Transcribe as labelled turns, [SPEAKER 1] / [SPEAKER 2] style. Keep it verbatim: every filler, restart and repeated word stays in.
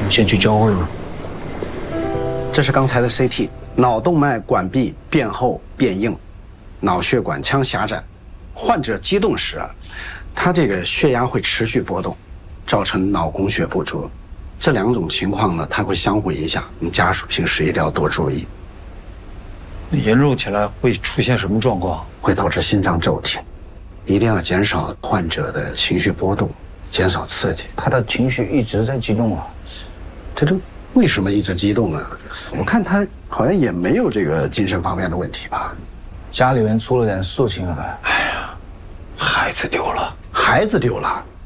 [SPEAKER 1] 先去交会吧。
[SPEAKER 2] 这是刚才的 C T， 脑动脉管壁变厚变硬，脑血管腔狭窄。患者激动时啊，他这个血压会持续波动，造成脑供血不足。这两种情况呢，它会相互影响。我们家属平时一定要多注意。
[SPEAKER 1] 严重起来会出现什么状况？
[SPEAKER 2] 会导致心脏骤停，一定要减少患者的情绪波动，减少刺激。
[SPEAKER 3] 他的情绪一直在激动啊，
[SPEAKER 2] 这都为什么一直激动啊？我看他好像也没有这个精神方面的问题吧？
[SPEAKER 3] 家里面出了点事情了。
[SPEAKER 1] 哎呀，孩子丢了，
[SPEAKER 2] 孩子丢了。